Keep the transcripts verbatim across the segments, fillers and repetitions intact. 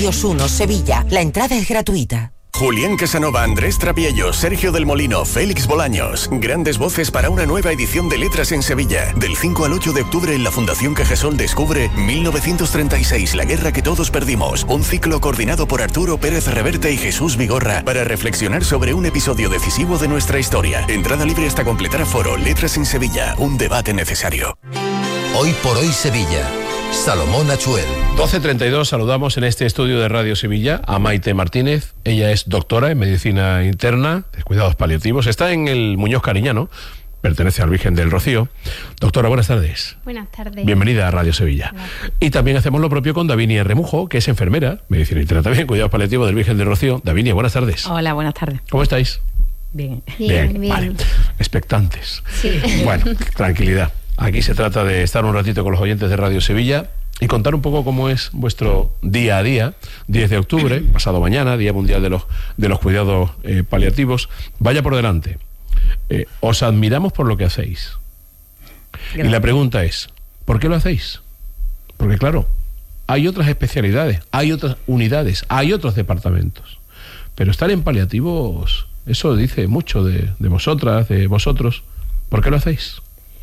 Osuno, Sevilla. La entrada es gratuita. Julián Casanova, Andrés Trapiello, Sergio del Molino, Félix Bolaños. Grandes voces para una nueva edición de Letras en Sevilla. Del cinco al ocho de octubre en la Fundación Cajasol descubre mil novecientos treinta y seis, la guerra que todos perdimos. Un ciclo coordinado por Arturo Pérez Reverte y Jesús Vigorra para reflexionar sobre un episodio decisivo de nuestra historia. Entrada libre hasta completar aforo. Letras en Sevilla. Un debate necesario. Hoy por hoy Sevilla. Salomón Achuel. doce treinta y dos, saludamos en este estudio de Radio Sevilla a Maite Martínez. Ella es doctora en Medicina Interna de Cuidados Paliativos. Está en el Muñoz Cariñano, pertenece al Virgen del Rocío. Doctora, buenas tardes. Buenas tardes. Bienvenida a Radio Sevilla. Gracias. Y también hacemos lo propio con Davinia Remujo, que es enfermera, Medicina Interna también, Cuidados Paliativos del Virgen del Rocío. Davinia, buenas tardes. Hola, buenas tardes. ¿Cómo estáis? Bien. Bien, bien. Vale. Expectantes. Sí. Bueno, tranquilidad. Aquí se trata de estar un ratito con los oyentes de Radio Sevilla y contar un poco cómo es vuestro día a día. diez de octubre, pasado mañana, Día Mundial de los, de los Cuidados eh, Paliativos. Vaya por delante. Eh, os admiramos por lo que hacéis. Gracias. Y la pregunta es, ¿por qué lo hacéis? Porque claro, hay otras especialidades, hay otras unidades, hay otros departamentos. Pero estar en paliativos, eso dice mucho de, de vosotras, de vosotros. ¿Por qué lo hacéis?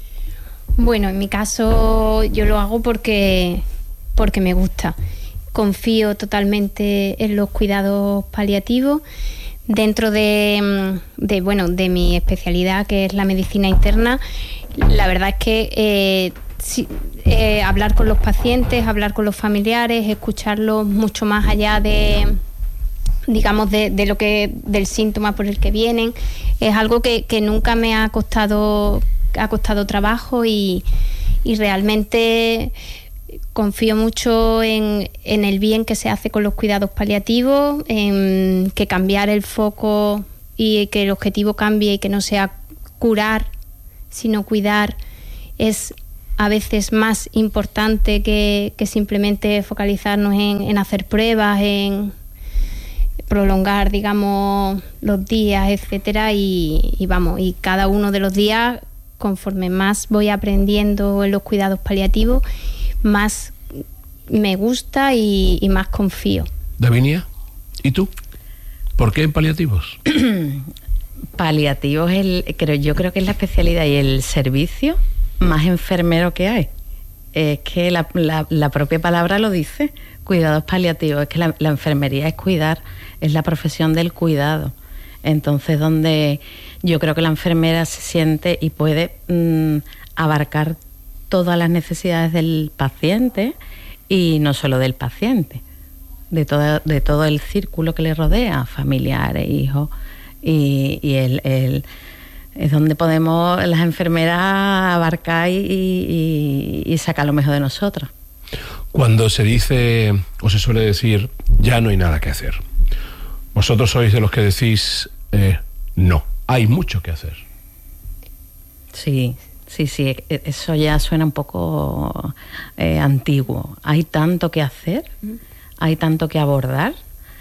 Bueno, en mi caso yo lo hago porque, porque me gusta. Confío totalmente en los cuidados paliativos. Dentro de, de, bueno, de mi especialidad, que es la medicina interna, la verdad es que eh, sí, eh, hablar con los pacientes, hablar con los familiares, escucharlos mucho más allá de, digamos, de, de lo que, del síntoma por el que vienen, es algo que, que nunca me ha costado ha costado trabajo y, y realmente confío mucho en, en el bien que se hace con los cuidados paliativos, en que cambiar el foco y que el objetivo cambie y que no sea curar, sino cuidar, es a veces más importante que, que simplemente focalizarnos en, en hacer pruebas, en prolongar, digamos, los días, etcétera, y, y vamos, y cada uno de los días, conforme más voy aprendiendo en los cuidados paliativos, más me gusta y, y más confío. Davinia, ¿y tú? ¿Por qué en paliativos? Paliativos, el, creo, yo creo que es la especialidad y el servicio más enfermero que hay. Es que la, la, la propia palabra lo dice, cuidados paliativos. Es que la, la enfermería es cuidar, es la profesión del cuidado. Entonces, donde yo creo que la enfermera se siente y puede mmm, abarcar todas las necesidades del paciente y no solo del paciente, de todo, de todo el círculo que le rodea, familiares, hijos, y, y el, el, es donde podemos las enfermeras abarcar y, y, y sacar lo mejor de nosotros. Cuando se dice, o se suele decir, ya no hay nada que hacer, vosotros sois de los que decís, eh, no, hay mucho que hacer. Sí, sí, sí, eso ya suena un poco eh, antiguo. Hay tanto que hacer, hay tanto que abordar,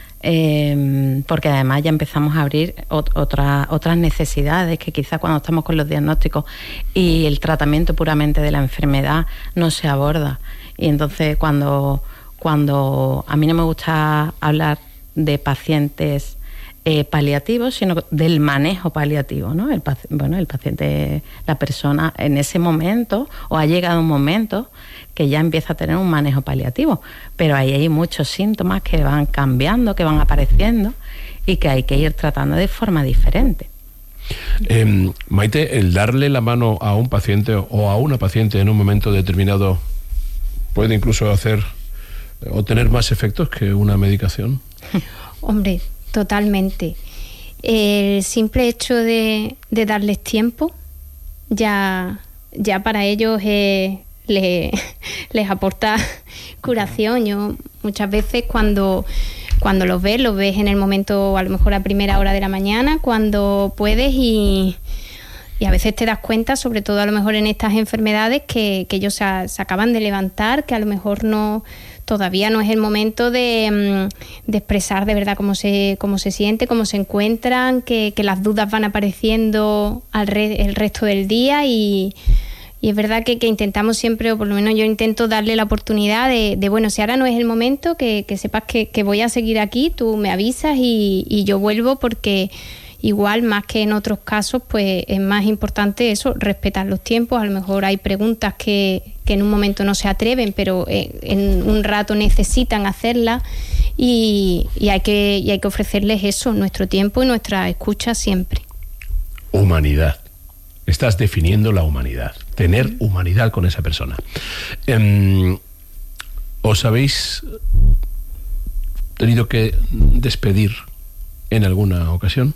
eh, porque además ya empezamos a abrir ot- otra, otras necesidades que quizá cuando estamos con los diagnósticos y el tratamiento puramente de la enfermedad no se aborda. Y entonces cuando, cuando a mí no me gusta hablar de pacientes eh, paliativos, sino del manejo paliativo, ¿no? El paci- bueno, el paciente, la persona en ese momento, o ha llegado un momento que ya empieza a tener un manejo paliativo, pero ahí hay muchos síntomas que van cambiando, que van apareciendo y que hay que ir tratando de forma diferente. Eh, Maite, el darle la mano a un paciente o a una paciente en un momento determinado puede incluso hacer o tener más efectos que una medicación. Hombre, totalmente. El simple hecho de, de darles tiempo ya, ya para ellos eh, le, les aporta curación. Yo muchas veces cuando, cuando los ves, los ves en el momento, a lo mejor a primera hora de la mañana, cuando puedes, y, y a veces te das cuenta, sobre todo a lo mejor en estas enfermedades, que, que ellos se, se acaban de levantar, que a lo mejor no... todavía no es el momento de, de expresar de verdad cómo se, cómo se siente, cómo se encuentran, que, que las dudas van apareciendo al re, el resto del día y, Y es verdad que, que intentamos siempre, o por lo menos yo intento darle la oportunidad de, de bueno, si ahora no es el momento, que, que sepas que, que voy a seguir aquí, tú me avisas y, y yo vuelvo, porque igual, más que en otros casos, pues es más importante eso, respetar los tiempos. A lo mejor hay preguntas que, que en un momento no se atreven, pero eh, en un rato necesitan hacerlas, y, y, hay que, y hay que ofrecerles eso, nuestro tiempo y nuestra escucha siempre. Humanidad. Estás definiendo la humanidad. Tener humanidad con esa persona. Eh, ¿Os habéis tenido que despedir en alguna ocasión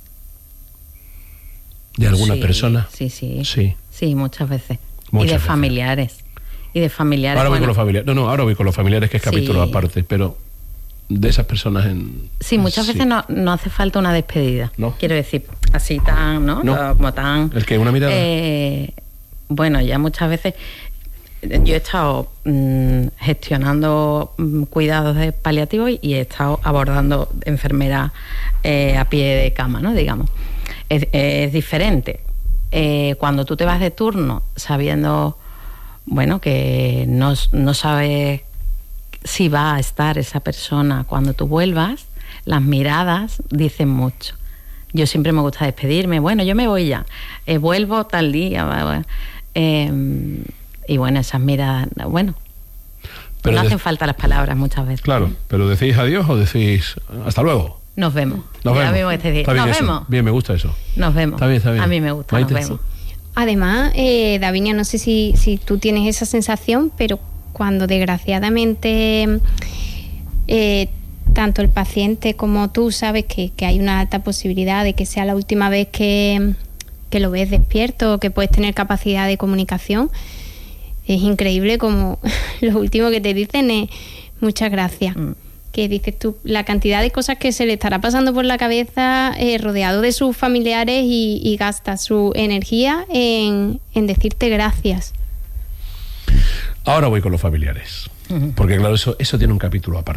de alguna sí, persona? Sí, sí. Sí. Sí, muchas veces. Muchas y de veces. familiares. Y de familiares. Ahora voy bueno, con los familiares. No, no, ahora voy con los familiares, que es capítulo Sí. aparte, pero de esas personas en... Sí, muchas sí. veces no, no hace falta una despedida. ¿No? Quiero decir, así tan, ¿no? No. Como tan... ¿El que una mirada? Eh, bueno, ya muchas veces... Yo he estado mmm, gestionando mmm, cuidados de paliativos y he estado abordando enfermeras eh, a pie de cama, ¿no? Digamos. Es, es diferente. Eh, cuando tú te vas de turno sabiendo, bueno, que no, no sabes si va a estar esa persona cuando tú vuelvas, las miradas dicen mucho. Yo siempre me gusta despedirme. Bueno, yo me voy ya. Eh, vuelvo tal día. Eh, y bueno, esas miradas, bueno, pero no de... hacen falta las palabras muchas veces. Claro, pero ¿decís adiós o decís hasta luego? Nos vemos. Nos vemos. Mismo este día. Está bien, Nos eso. vemos. Bien, me gusta eso. Nos vemos. Está bien, está bien. A mí me gusta, Maite. nos vemos. Además, eh, Davinia, no sé si, si tú tienes esa sensación, pero cuando desgraciadamente eh, tanto el paciente como tú sabes que, que hay una alta posibilidad de que sea la última vez que, que lo ves despierto, que puedes tener capacidad de comunicación, es increíble como lo último que te dicen es muchas gracias. Mm. Que dices tú, la cantidad de cosas que se le estará pasando por la cabeza eh, rodeado de sus familiares y, y gasta su energía en, en decirte gracias. Ahora voy con los familiares, uh-huh. porque claro, eso, eso tiene un capítulo aparte.